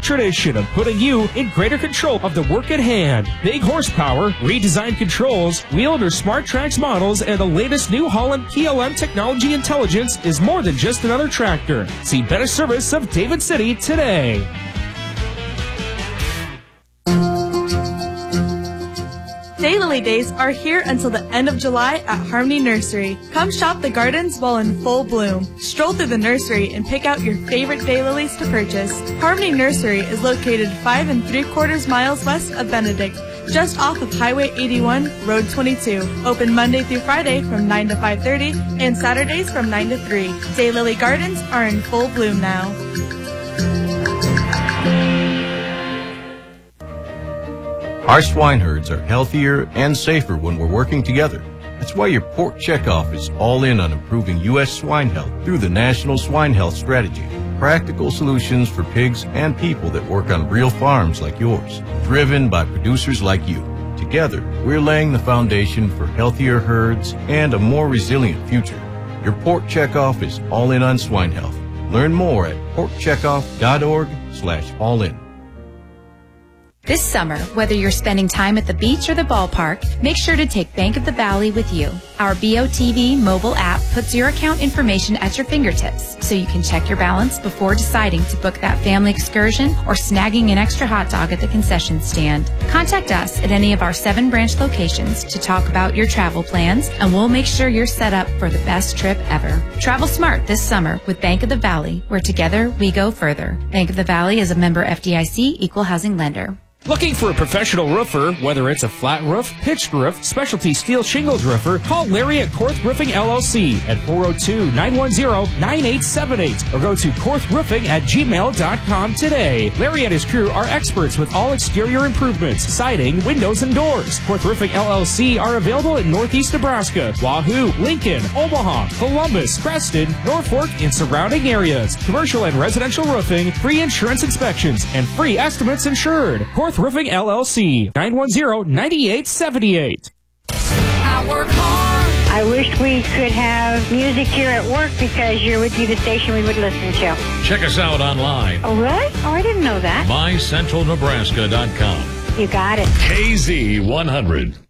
tradition of putting you in greater control of the work at hand. Big horsepower, redesigned controls, wheeled or smart tracks models, and the latest New Holland PLM technology intelligence is more than just another tractor. See better service of David City today. Daylily Days are here until the end of July at Harmony Nursery. Come shop the gardens while in full bloom. Stroll through the nursery and pick out your favorite daylilies to purchase. Harmony Nursery is located 5 3/4 miles west of Benedict, just off of Highway 81, Road 22. Open Monday through Friday from 9 to 5:30 and Saturdays from 9 to 3. Daylily Gardens are in full bloom now. Our swine herds are healthier and safer when we're working together. That's why your Pork Checkoff is all in on improving U.S. swine health through the National Swine Health Strategy. Practical solutions for pigs and people that work on real farms like yours, driven by producers like you. Together, we're laying the foundation for healthier herds and a more resilient future. Your Pork Checkoff is all in on swine health. Learn more at porkcheckoff.org/all-in. This summer, whether you're spending time at the beach or the ballpark, make sure to take Bank of the Valley with you. Our BOTV mobile app puts your account information at your fingertips, so you can check your balance before deciding to book that family excursion or snagging an extra hot dog at the concession stand. Contact us at any of our 7 branch locations to talk about your travel plans, and we'll make sure you're set up for the best trip ever. Travel smart this summer with Bank of the Valley, where together we go further. Bank of the Valley is a member FDIC equal housing lender. Looking for a professional roofer, whether it's a flat roof, pitched roof, specialty steel shingles roofer, call Larry at Korth Roofing LLC at 402-910-9878 or go to korthroofing@gmail.com today. Larry and his crew are experts with all exterior improvements, siding, windows, and doors. Korth Roofing LLC are available in Northeast Nebraska, Wahoo, Lincoln, Omaha, Columbus, Creston, Norfolk, and surrounding areas. Commercial and residential roofing, free insurance inspections, and free estimates insured. Korth Roofing LLC, 910-9878. I work hard. I wish we could have music here at work because you would be the station we would listen to. Check us out online. Oh, really? Oh, I didn't know that. MyCentralNebraska.com. You got it. KZ100.